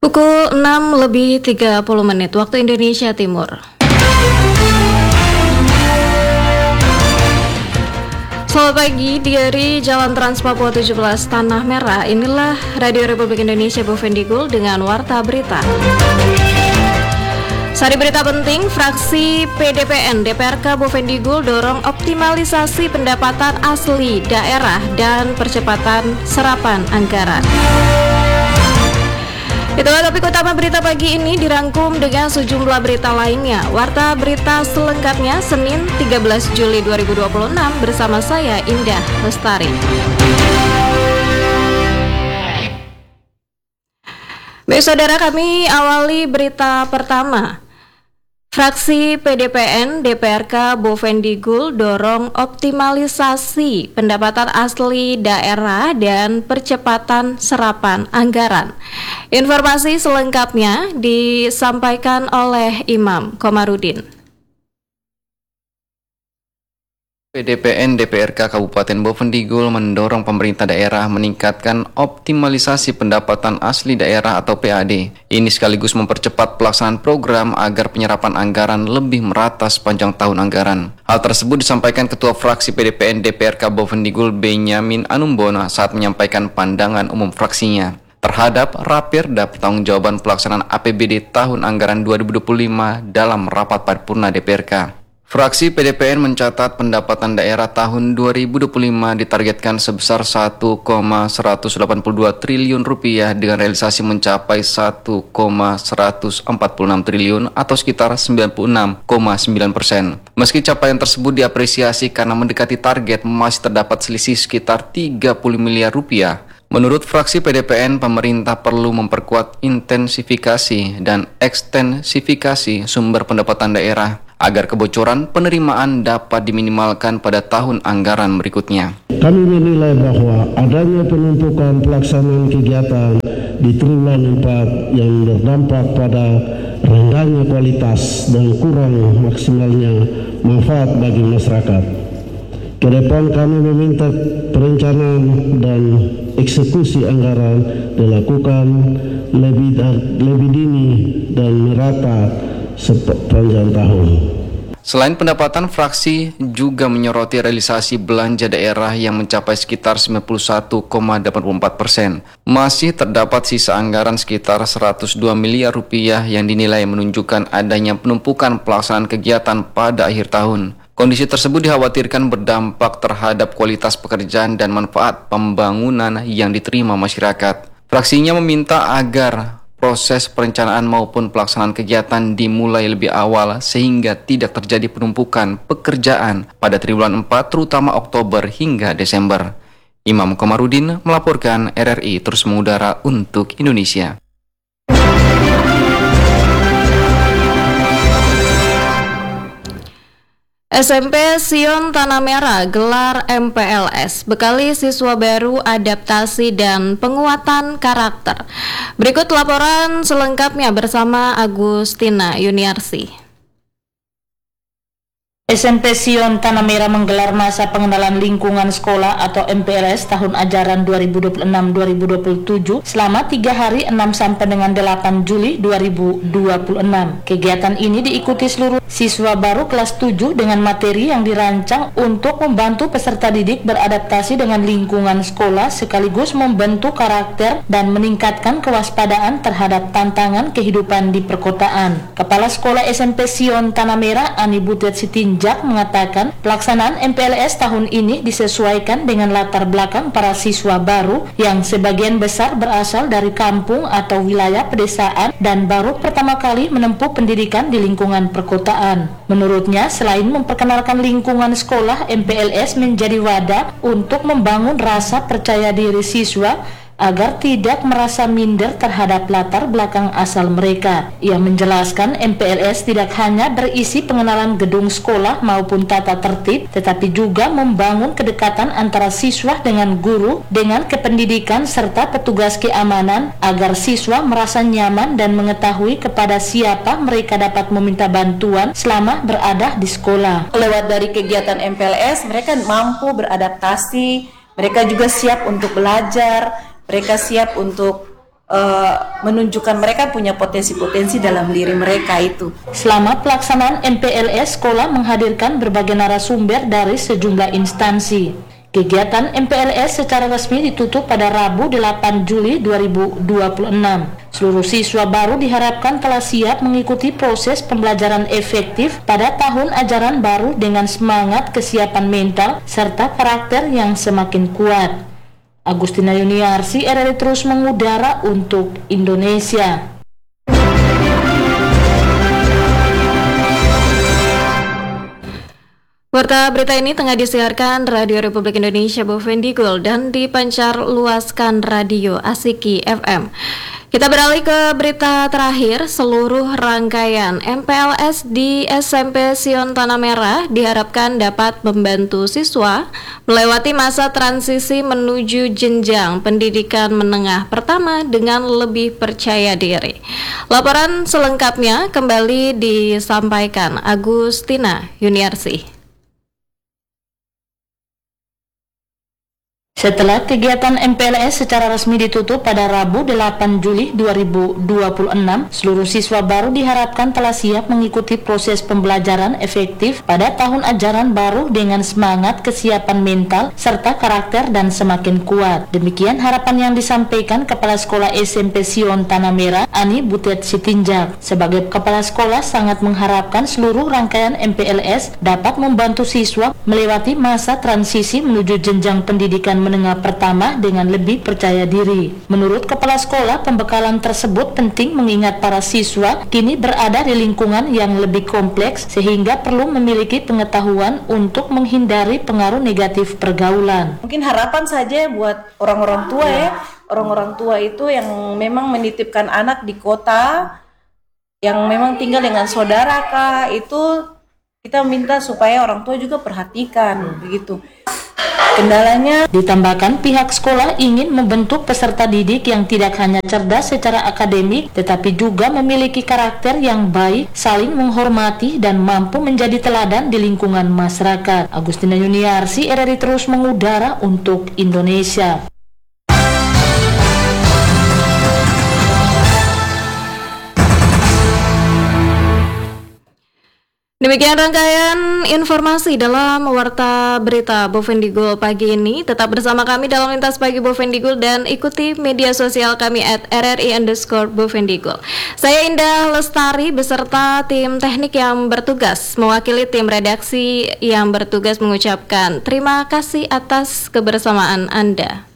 Pukul 6:30 waktu Indonesia Timur. Selamat pagi dari Jalan Trans Papua 17 Tanah Merah. Inilah Radio Republik Indonesia Bovendigul dengan Warta Berita. Sari berita penting, fraksi PDPN DPRK Bovendigul dorong optimalisasi pendapatan asli daerah dan percepatan serapan anggaran. Itulah topik utama berita pagi ini dirangkum dengan sejumlah berita lainnya. Warta berita selengkapnya Senin 13 Juli 2026 bersama saya Indah Lestari. Baik saudara, kami awali berita pertama. Fraksi PDPN DPRK Bovendigul dorong optimalisasi pendapatan asli daerah dan percepatan serapan anggaran. Informasi selengkapnya disampaikan oleh Imam Komarudin. PDPN DPRK Kabupaten Bovendigul mendorong pemerintah daerah meningkatkan optimalisasi pendapatan asli daerah atau PAD. Ini sekaligus mempercepat pelaksanaan program agar penyerapan anggaran lebih merata sepanjang tahun anggaran. Hal tersebut disampaikan Ketua Fraksi PDPN DPRK Bovendigul Benyamin Anumbona saat menyampaikan pandangan umum fraksinya terhadap Rapirda Pertanggungjawaban Pelaksanaan APBD tahun anggaran 2025 dalam rapat paripurna DPRK. Fraksi PDPN mencatat pendapatan daerah tahun 2025 ditargetkan sebesar 1,182 triliun rupiah dengan realisasi mencapai 1,146 triliun atau sekitar 96,9%. Meski capaian tersebut diapresiasi karena mendekati target, masih terdapat selisih sekitar 30 miliar rupiah. Menurut fraksi PDPN, pemerintah perlu memperkuat intensifikasi dan ekstensifikasi sumber pendapatan daerah agar kebocoran penerimaan dapat diminimalkan pada tahun anggaran berikutnya. Kami menilai bahwa adanya penumpukan pelaksanaan kegiatan di triwulan 4 yang berdampak pada rendahnya kualitas dan kurang maksimalnya manfaat bagi masyarakat. Kedepan kami meminta perencanaan dan eksekusi anggaran dilakukan lebih dini dan merata sepanjang tahun. Selain pendapatan, fraksi juga menyoroti realisasi belanja daerah yang mencapai sekitar 91,84%. Masih terdapat sisa anggaran sekitar 102 miliar rupiah yang dinilai menunjukkan adanya penumpukan pelaksanaan kegiatan pada akhir tahun. Kondisi tersebut dikhawatirkan berdampak terhadap kualitas pekerjaan dan manfaat pembangunan yang diterima masyarakat. Fraksinya meminta agar proses perencanaan maupun pelaksanaan kegiatan dimulai lebih awal sehingga tidak terjadi penumpukan pekerjaan pada triwulan 4 terutama Oktober hingga Desember. Imam Komarudin melaporkan RRI terus mengudara untuk Indonesia. SMP Sion Tanah Merah gelar MPLS, bekali siswa baru adaptasi dan penguatan karakter. Berikut laporan selengkapnya bersama Agustina Yuniarsi. SMP Sion Tanah Merah menggelar masa pengenalan lingkungan sekolah atau MPLS tahun ajaran 2026-2027 selama 3 hari 6 sampai dengan 8 Juli 2026. Kegiatan ini diikuti seluruh siswa baru kelas 7 dengan materi yang dirancang untuk membantu peserta didik beradaptasi dengan lingkungan sekolah sekaligus membentuk karakter dan meningkatkan kewaspadaan terhadap tantangan kehidupan di perkotaan. Kepala Sekolah SMP Sion Tanah Merah Ani Butet Sitinjak mengatakan pelaksanaan MPLS tahun ini disesuaikan dengan latar belakang para siswa baru yang sebagian besar berasal dari kampung atau wilayah pedesaan dan baru pertama kali menempuh pendidikan di lingkungan perkotaan. Menurutnya, selain memperkenalkan lingkungan sekolah, MPLS menjadi wadah untuk membangun rasa percaya diri siswa agar tidak merasa minder terhadap latar belakang asal mereka. Ia menjelaskan MPLS tidak hanya berisi pengenalan gedung sekolah maupun tata tertib, tetapi juga membangun kedekatan antara siswa dengan guru, dengan kependidikan serta petugas keamanan agar siswa merasa nyaman dan mengetahui kepada siapa mereka dapat meminta bantuan selama berada di sekolah. Lewat dari kegiatan MPLS, mereka mampu beradaptasi, mereka juga siap untuk belajar, mereka siap untuk menunjukkan mereka punya potensi-potensi dalam diri mereka itu. Selama pelaksanaan MPLS, sekolah menghadirkan berbagai narasumber dari sejumlah instansi. Kegiatan MPLS secara resmi ditutup pada Rabu 8 Juli 2026. Seluruh siswa baru diharapkan telah siap mengikuti proses pembelajaran efektif pada tahun ajaran baru dengan semangat, kesiapan mental, serta karakter yang semakin kuat. Agustina Yuniarsi, RRI terus mengudara untuk Indonesia. Warta berita ini tengah disiarkan Radio Republik Indonesia Bovendigul dan dipancar luaskan Radio Asiki FM. Kita beralih ke berita terakhir. Seluruh rangkaian MPLS di SMP Sion Tanah Merah diharapkan dapat membantu siswa melewati masa transisi menuju jenjang pendidikan menengah pertama dengan lebih percaya diri. Laporan selengkapnya kembali disampaikan Agustina Yuniarsi. Setelah kegiatan MPLS secara resmi ditutup pada Rabu 8 Juli 2026, seluruh siswa baru diharapkan telah siap mengikuti proses pembelajaran efektif pada tahun ajaran baru dengan semangat, kesiapan mental, serta karakter dan semakin kuat. Demikian harapan yang disampaikan Kepala Sekolah SMP Sion Tanah Merah, Ani Butet Sitinjak. Sebagai Kepala Sekolah sangat mengharapkan seluruh rangkaian MPLS dapat membantu siswa melewati masa transisi menuju jenjang pendidikan menengah pertama dengan lebih percaya diri. Menurut Kepala Sekolah, pembekalan tersebut penting mengingat para siswa kini berada di lingkungan yang lebih kompleks sehingga perlu memiliki pengetahuan untuk menghindari pengaruh negatif pergaulan. Mungkin harapan saja buat orang-orang tua ya, orang-orang tua itu yang memang menitipkan anak di kota, yang memang tinggal dengan saudara kah, itu kita minta supaya orang tua juga perhatikan begitu. Kendalanya, ditambahkan pihak sekolah ingin membentuk peserta didik yang tidak hanya cerdas secara akademik tetapi juga memiliki karakter yang baik, saling menghormati dan mampu menjadi teladan di lingkungan masyarakat. Agustina Yuniarsi, RRI terus mengudara untuk Indonesia. Demikian rangkaian informasi dalam Warta Berita Bovendigul pagi ini. Tetap bersama kami dalam Lintas Pagi Bovendigul dan ikuti media sosial kami @RRI_Bovendigul. Saya Indah Lestari beserta tim teknik yang bertugas mewakili tim redaksi yang bertugas mengucapkan terima kasih atas kebersamaan Anda.